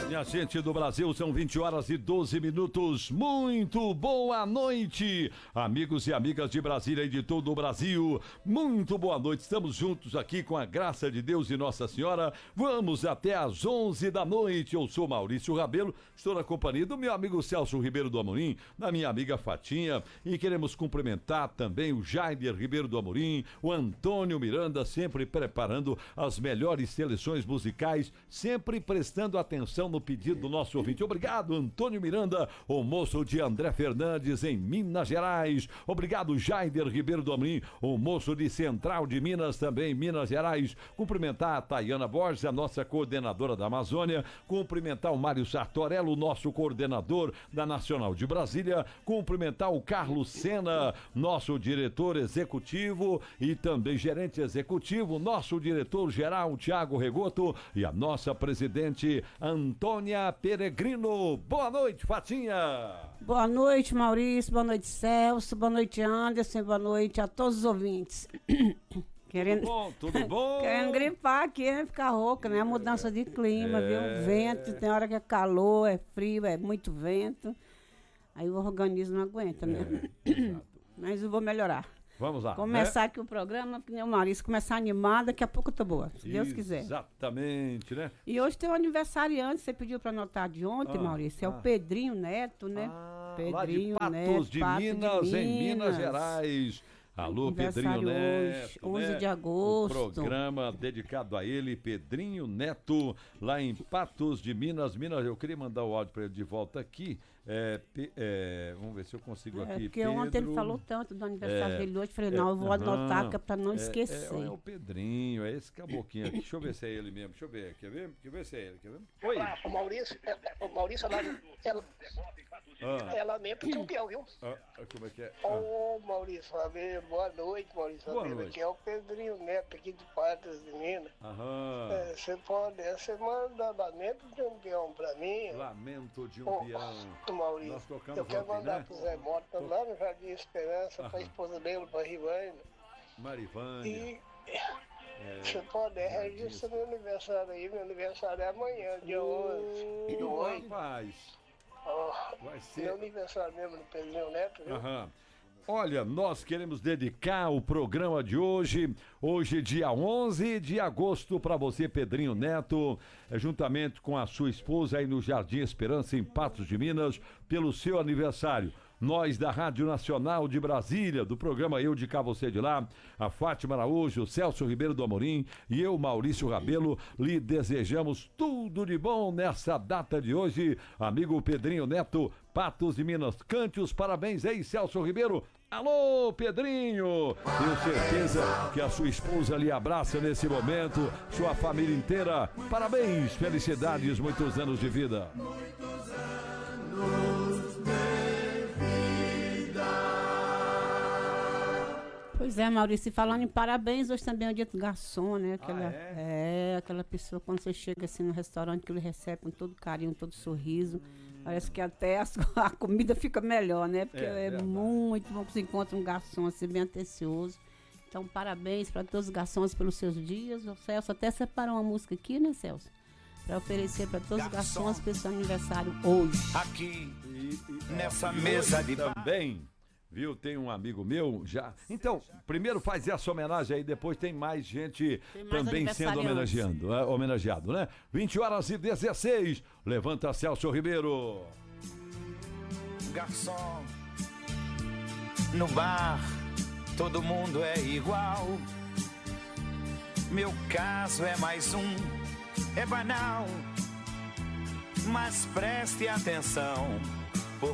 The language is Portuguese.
Minha gente do Brasil, são 20h12. Muito boa noite, amigos e amigas de Brasília e de todo o Brasil. Muito boa noite. Estamos juntos aqui com a graça de Deus e Nossa Senhora. Vamos até às 11 da noite. Eu sou Maurício Rabelo, estou na companhia do meu amigo Celso Ribeiro do Amorim, da minha amiga Fatinha, e queremos cumprimentar também o Jair Ribeiro do Amorim, o Antônio Miranda, sempre preparando as melhores seleções musicais, sempre prestando atenção no pedido do nosso ouvinte. Obrigado, Antônio Miranda, o moço de André Fernandes, em Minas Gerais. Obrigado, Jair Ribeiro do Amorim, o moço de Central de Minas, também Minas Gerais. Cumprimentar a Tayana Borges, a nossa coordenadora da Amazônia. Cumprimentar o Mário Sartorello, nosso coordenador da Nacional de Brasília. Cumprimentar o Carlos Sena, nosso diretor executivo e também gerente executivo, nosso diretor-geral, Tiago Regoto, e a nossa presidente, Antônia Peregrino. Boa noite, Fatinha. Boa noite, Maurício. Boa noite, Celso. Boa noite, Anderson. Boa noite a todos os ouvintes. Querendo... Tudo bom? Querendo gripar aqui, né? Ficar rouca, né? A mudança de clima, viu? Vento, tem hora que é calor, é frio, é muito vento. Aí o organismo não aguenta, né? Mas eu vou melhorar. Vamos lá. Começar aqui o programa, que nem o Maurício, começar animada, daqui a pouco eu tô boa, se Deus quiser. Exatamente, né? E hoje tem um aniversariante, você pediu para anotar de ontem, Maurício, é o Pedrinho Neto, né? Pedrinho lá de Patos de Minas, em Minas Gerais. Alô, Pedrinho Neto, 11 de agosto. O programa dedicado a ele, Pedrinho Neto, lá em Patos de Minas. Eu queria mandar o áudio para ele de volta aqui. Vamos ver se eu consigo aqui. Porque ontem ele falou tanto do aniversário dele hoje. Falei, não, eu vou anotar para não esquecer. É o Pedrinho, é esse caboquinho aqui. Deixa eu ver se é ele mesmo. Deixa eu ver. Quer ver? Deixa eu ver se é ele. Quer ver? Oi. O Maurício ela mesmo é campeão, viu? Como é que é? Maurício Rabelo, boa noite, Maurício Rabelo. Aqui é o Pedrinho Neto, aqui de Patos de Minas. Você manda Lamento de um Peão pra mim? Lamento de um Peão. Maurício, eu quero mandar pro Zé Mota, lá no Jardim Esperança, pra esposa dele, pra Rivânia. Marivânia. Se puder, registra meu aniversário aí. Meu aniversário é amanhã, dia 11 do 8. Rapaz, vai ser... Meu aniversário mesmo do Pedrinho Neto, viu? Olha, nós queremos dedicar o programa de hoje, dia 11 de agosto, para você, Pedrinho Neto, juntamente com a sua esposa aí no Jardim Esperança, em Patos de Minas, pelo seu aniversário. Nós da Rádio Nacional de Brasília, do programa Eu de Cá, Você de Lá, a Fátima Araújo, o Celso Ribeiro do Amorim e eu, Maurício Rabelo, lhe desejamos tudo de bom nessa data de hoje. Amigo Pedrinho Neto, Patos de Minas, cante os parabéns aí, Celso Ribeiro. Alô, Pedrinho! Tenho certeza que a sua esposa lhe abraça nesse momento, sua família inteira. Parabéns, felicidades, muitos anos de vida. Muitos anos de vida. Pois é, Maurício, falando em parabéns, hoje também é o dia do garçom, né? Aquela pessoa, quando você chega assim no restaurante, que ele recebe com todo carinho, todo sorriso. Parece que até a comida fica melhor, né? Porque é muito bom que você encontra um garçom assim, bem atencioso. Então, parabéns para todos os garçons pelos seus dias. O Celso até separou uma música aqui, né, Celso? Para oferecer para todos os garçons pelo seu aniversário hoje. Aqui, nessa mesa de também. Viu? Tem um amigo meu já. Então, primeiro faz essa homenagem aí, depois tem mais gente também sendo homenageado, né? 20h16. Levanta, Celso Ribeiro. Garçom, no bar, todo mundo é igual. Meu caso é mais é banal. Mas preste atenção.